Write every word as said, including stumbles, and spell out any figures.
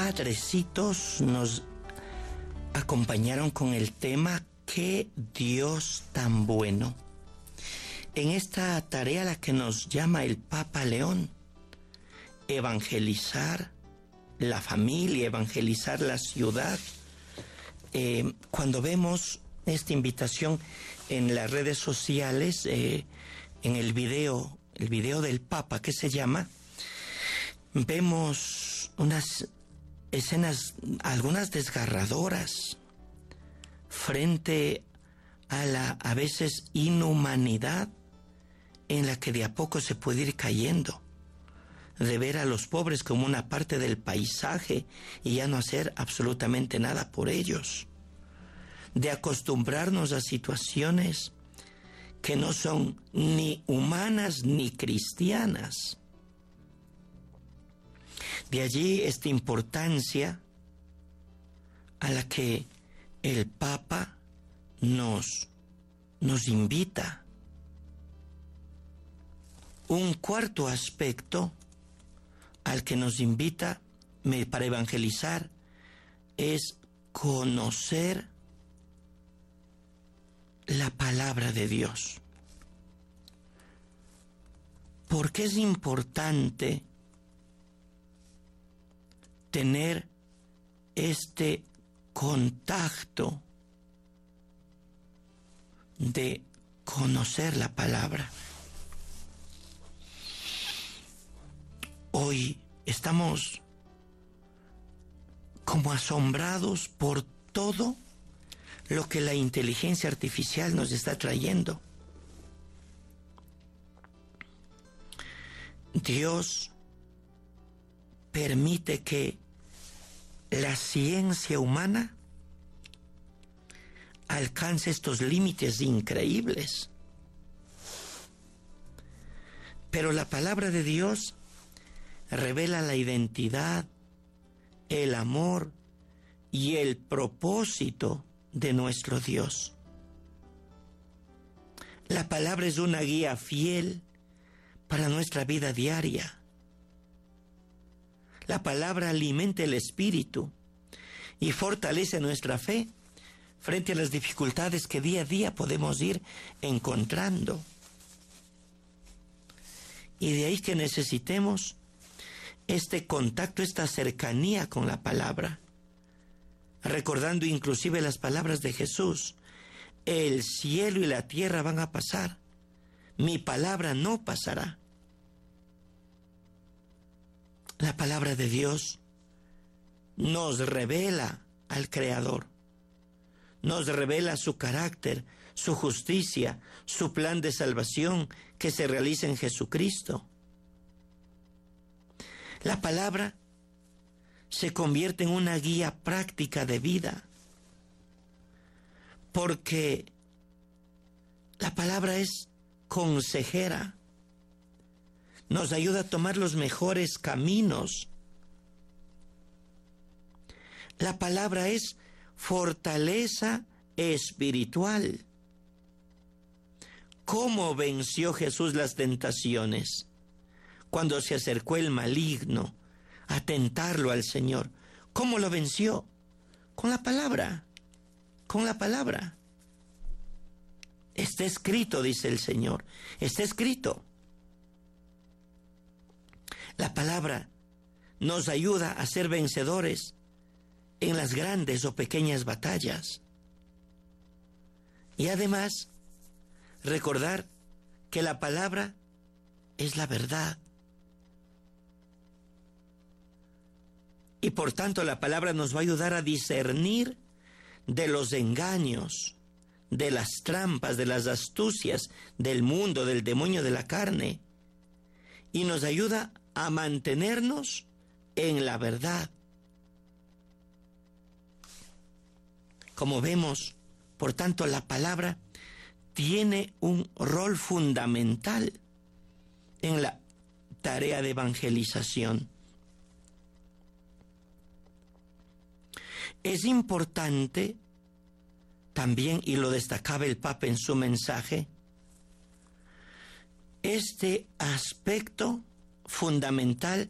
padrecitos nos acompañaron con el tema ¡Qué Dios tan bueno! En esta tarea a la que nos llama el Papa León, evangelizar la familia, evangelizar la ciudad. Eh, cuando vemos esta invitación en las redes sociales, eh, en el video, el video del Papa que se llama, vemos unas escenas, algunas desgarradoras, frente a la a veces inhumanidad en la que de a poco se puede ir cayendo, de ver a los pobres como una parte del paisaje y ya no hacer absolutamente nada por ellos, de acostumbrarnos a situaciones que no son ni humanas ni cristianas. De allí esta importancia a la que el Papa nos, nos invita. Un cuarto aspecto al que nos invita para evangelizar es conocer la palabra de Dios. Porque es importante tener este contacto de conocer la palabra. Hoy estamos como asombrados por todo lo que la inteligencia artificial nos está trayendo. Dios permite que la ciencia humana alcance estos límites increíbles. Pero la palabra de Dios revela la identidad, el amor y el propósito de nuestro Dios. La palabra es una guía fiel para nuestra vida diaria. La palabra alimenta el espíritu y fortalece nuestra fe frente a las dificultades que día a día podemos ir encontrando. Y de ahí que necesitemos este contacto, esta cercanía con la palabra, recordando inclusive las palabras de Jesús: el cielo y la tierra van a pasar, mi palabra no pasará. La palabra de Dios nos revela al Creador, nos revela su carácter, su justicia, su plan de salvación que se realiza en Jesucristo. La palabra se convierte en una guía práctica de vida, porque la palabra es consejera, nos ayuda a tomar los mejores caminos. La palabra es fortaleza espiritual. ¿Cómo venció Jesús las tentaciones? Cuando se acercó el maligno a tentarlo al Señor, ¿cómo lo venció? Con la palabra, con la palabra. Está escrito, dice el Señor, está escrito. La palabra nos ayuda a ser vencedores en las grandes o pequeñas batallas. Y además, recordar que la palabra es la verdad. Y por tanto la palabra nos va a ayudar a discernir de los engaños, de las trampas, de las astucias del mundo, del demonio de la carne. Y nos ayuda a mantenernos en la verdad. Como vemos, por tanto, la palabra tiene un rol fundamental en la tarea de evangelización. Es importante también, y lo destacaba el Papa en su mensaje, este aspecto fundamental